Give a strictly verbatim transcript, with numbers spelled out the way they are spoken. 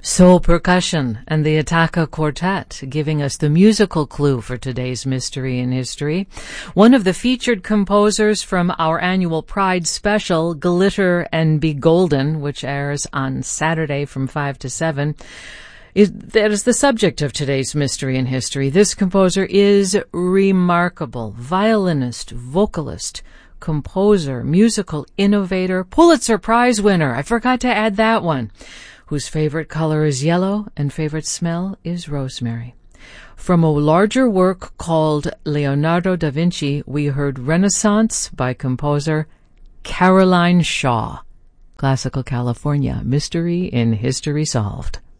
Soul Percussion and the Attacca Quartet, giving us the musical clue for today's Mystery in History. One of the featured composers from our annual Pride special, Glitter and Be Golden, which airs on Saturday from five to seven, is, that is the subject of today's Mystery in History. This composer is remarkable. Violinist, vocalist, composer, musical innovator, Pulitzer Prize winner. I forgot to add that one. Whose favorite color is yellow and favorite smell is rosemary. From a larger work called Leonardo da Vinci, we heard Renaissance by composer Caroline Shaw. Classical California, Mystery in History Solved.